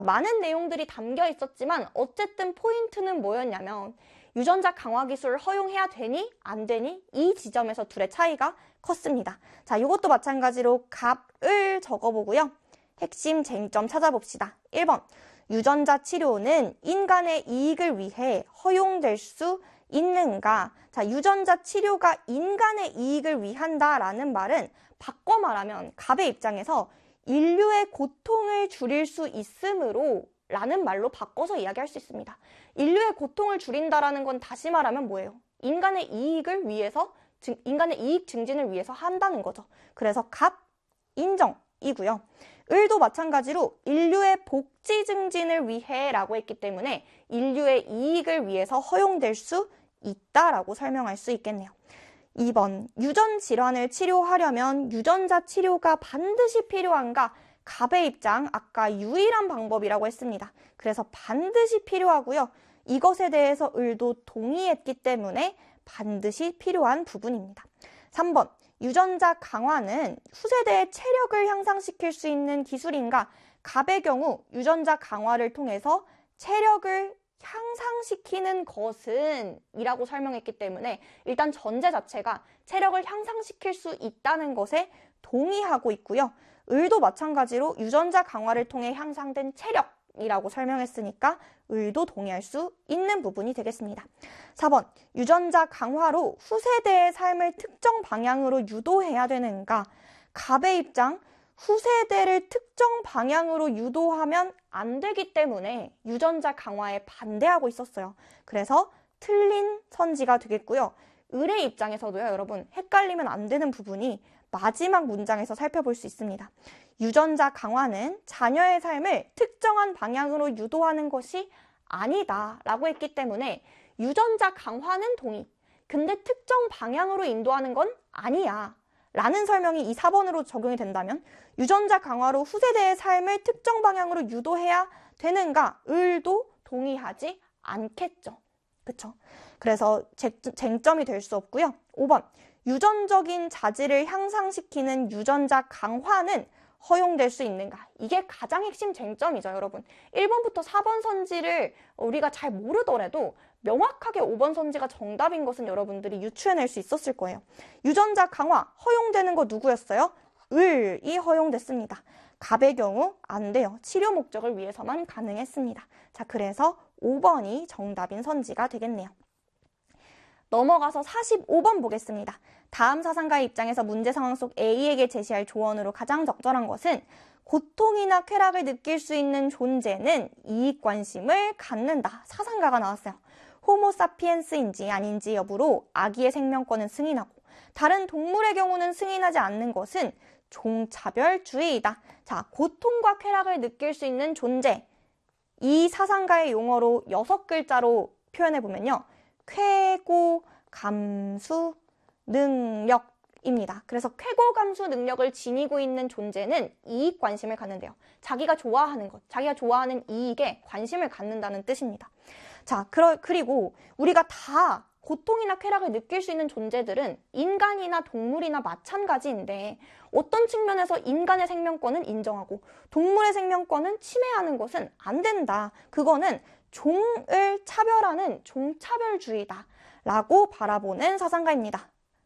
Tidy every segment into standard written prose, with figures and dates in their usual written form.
많은 내용들이 담겨 있었지만 어쨌든 포인트는 뭐였냐면 유전자 강화 기술을 허용해야 되니 안 되니 이 지점에서 둘의 차이가 컸습니다. 자, 이것도 마찬가지로 값을 적어보고요. 핵심 쟁점 찾아봅시다. 1번, 유전자 치료는 인간의 이익을 위해 허용될 수 있는가? 자, 유전자 치료가 인간의 이익을 위한다라는 말은 바꿔 말하면 갑의 입장에서 인류의 고통을 줄일 수 있으므로 라는 말로 바꿔서 이야기할 수 있습니다. 인류의 고통을 줄인다라는 건 다시 말하면 뭐예요? 인간의 이익을 위해서, 인간의 이익 증진을 위해서 한다는 거죠. 그래서 갑, 인정이고요. 을도 마찬가지로 인류의 복지 증진을 위해 라고 했기 때문에 인류의 이익을 위해서 허용될 수 있다라고 설명할 수 있겠네요. 2번, 유전 질환을 치료하려면 유전자 치료가 반드시 필요한가? 갑의 입장, 아까 유일한 방법이라고 했습니다. 그래서 반드시 필요하고요. 이것에 대해서 을도 동의했기 때문에 반드시 필요한 부분입니다. 3번, 유전자 강화는 후세대의 체력을 향상시킬 수 있는 기술인가? 갑의 경우 유전자 강화를 통해서 체력을 향상시키는 것은 이라고 설명했기 때문에 일단 전제 자체가 체력을 향상시킬 수 있다는 것에 동의하고 있고요. 을도 마찬가지로 유전자 강화를 통해 향상된 체력이라고 설명했으니까 을도 동의할 수 있는 부분이 되겠습니다. 4번, 유전자 강화로 후세대의 삶을 특정 방향으로 유도해야 되는가? 갑의 입장, 후세대를 특정 방향으로 유도하면 안 되기 때문에 유전자 강화에 반대하고 있었어요. 그래서 틀린 선지가 되겠고요. 을의 입장에서도요, 여러분, 헷갈리면 안 되는 부분이 마지막 문장에서 살펴볼 수 있습니다. 유전자 강화는 자녀의 삶을 특정한 방향으로 유도하는 것이 아니다 라고 했기 때문에 유전자 강화는 동의. 근데 특정 방향으로 인도하는 건 아니야 라는 설명이 이 4번으로 적용이 된다면 유전자 강화로 후세대의 삶을 특정 방향으로 유도해야 되는가? 을도 동의하지 않겠죠. 그쵸? 그래서 쟁점이 될 수 없고요. 5번, 유전적인 자질을 향상시키는 유전자 강화는 허용될 수 있는가? 이게 가장 핵심 쟁점이죠, 여러분. 1번부터 4번 선지를 우리가 잘 모르더라도 명확하게 5번 선지가 정답인 것은 여러분들이 유추해낼 수 있었을 거예요. 유전자 강화 허용되는 거 누구였어요? 을이 허용됐습니다. 갑의 경우 안 돼요. 치료 목적을 위해서만 가능했습니다. 자, 그래서 5번이 정답인 선지가 되겠네요. 넘어가서 45번 보겠습니다. 다음 사상가의 입장에서 문제 상황 속 A에게 제시할 조언으로 가장 적절한 것은 고통이나 쾌락을 느낄 수 있는 존재는 이익관심을 갖는다. 사상가가 나왔어요. 호모사피엔스인지 아닌지 여부로 아기의 생명권은 승인하고 다른 동물의 경우는 승인하지 않는 것은 종차별주의이다. 자, 고통과 쾌락을 느낄 수 있는 존재. 이 사상가의 용어로 6글자로 표현해보면요. 쾌고, 감수, 능력입니다. 그래서 쾌고, 감수 능력을 지니고 있는 존재는 이익 관심을 갖는데요. 자기가 좋아하는 것, 자기가 좋아하는 이익에 관심을 갖는다는 뜻입니다. 자, 그리고 우리가 다 고통이나 쾌락을 느낄 수 있는 존재들은 인간이나 동물이나 마찬가지인데 어떤 측면에서 인간의 생명권은 인정하고 동물의 생명권은 침해하는 것은 안 된다. 그거는 종을 차별하는 종차별주의다 라고 바라보는 사상가입니다.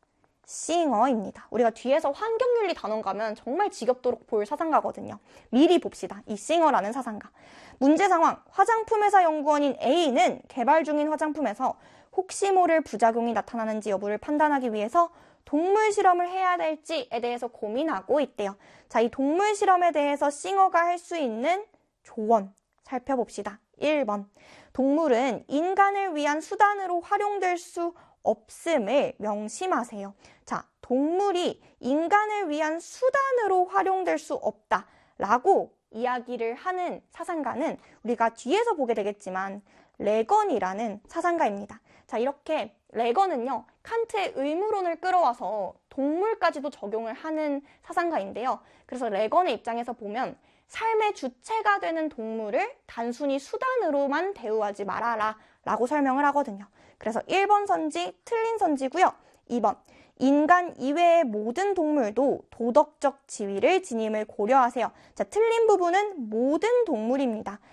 싱어입니다. 우리가 뒤에서 환경윤리 단원 가면 정말 지겹도록 볼 사상가거든요. 미리 봅시다. 이 싱어라는 사상가. 문제 상황, 화장품 회사 연구원인 A는 개발 중인 화장품에서 혹시 모를 부작용이 나타나는지 여부를 판단하기 위해서 동물 실험을 해야 될지에 대해서 고민하고 있대요. 자, 이 동물 실험에 대해서 싱어가 할 수 있는 조언 살펴봅시다. 1번, 동물은 인간을 위한 수단으로 활용될 수 없음을 명심하세요. 자, 동물이 인간을 위한 수단으로 활용될 수 없다라고 이야기를 하는 사상가는 우리가 뒤에서 보게 되겠지만 레건이라는 사상가입니다. 자, 이렇게 레건은요, 칸트의 의무론을 끌어와서 동물까지도 적용을 하는 사상가인데요. 그래서 레건의 입장에서 보면 삶의 주체가 되는 동물을 단순히 수단으로만 대우하지 말아라 라고 설명을 하거든요. 그래서 1번 선지 틀린 선지고요. 2번, 인간 이외의 모든 동물도 도덕적 지위를 지님을 고려하세요. 자, 틀린 부분은 모든 동물입니다.